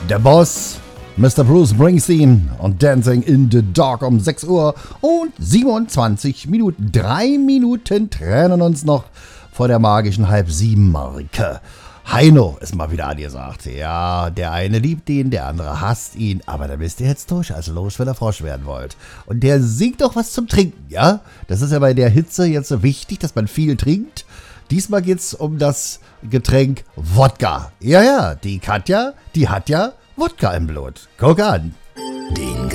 Der Boss, Mr. Bruce Springsteen und Dancing in the Dark um 6 Uhr und 27 Minuten. 3 Minuten trennen uns noch vor der magischen Halb-7-Marke. Heino ist mal wieder angesagt. Ja, der eine liebt ihn, der andere hasst ihn. Aber da bist ihr jetzt durch, also los, wenn ihr Frosch werden wollt. Und der singt doch was zum Trinken, ja? Das ist ja bei der Hitze jetzt so wichtig, dass man viel trinkt. Diesmal geht's um das Getränk Wodka. Ja, die Katja, die hat ja Wodka im Blut. Guck an. Den